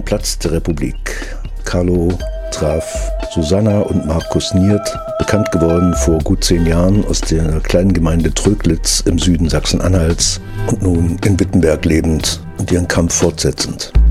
Platz der Republik. Carlo traf Susanna und Markus Niert, bekannt geworden vor gut 10 Jahren aus der kleinen Gemeinde Tröglitz im Süden Sachsen-Anhalts und nun in Wittenberg lebend und ihren Kampf fortsetzend.